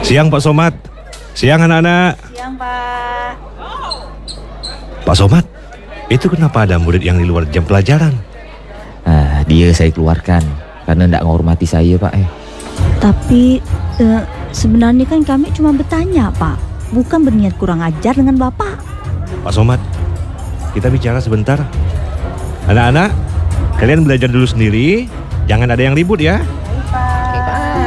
Siang Pak Somad. Siang anak-anak. Siang Pak. Pak Somad, itu kenapa ada murid yang di luar jam pelajaran? Dia saya keluarkan karena tidak menghormati saya Pak. Tapi sebenarnya kan kami cuma bertanya Pak, bukan berniat kurang ajar dengan Bapak. Pak Somad, kita bicara sebentar. Anak-anak, kalian belajar dulu sendiri, jangan ada yang ribut ya.